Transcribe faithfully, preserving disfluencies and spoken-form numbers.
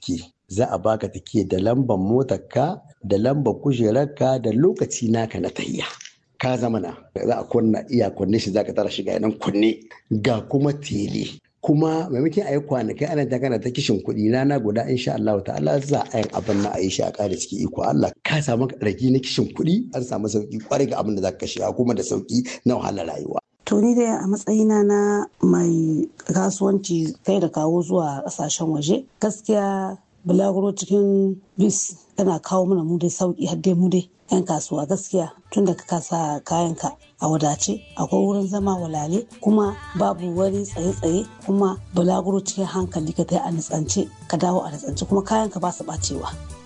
tike. Za a baka tike da lambar motarka, da lambar kujerarka, da lokaci naka na tahiya. Ka zama na za a kunna iya kunne shi za ka tara shiga nan kunne ga kuma tele. Kuma maimakon a yi kwanakai ana ta kana ta kishin kuɗi rana guda insha Allah ta'ala za a yin abin na a yi shi a ƙara ciki iko Allah ka samu ragi na kishin kuɗi an samu sauki kwarai ga abin da za ka kashe kuma da sauki na wahalar rayuwa. To ni dai a matsayina na mai kasuwanci kai da kawo zuwa ƙasashen waje gaskiya bulaguro cikin bis yana kawo mana mu dai sauki har dai mu dai 'yan kasuwa gaskiya tun da ka kasa kayanka a wadace akwai wurin zama walale kuma babu wani tsaye-tsaye kuma bulaguro cikin hankali ka tai a nutsance ka dawo a nutsance kuma kayanka ba su bacewa.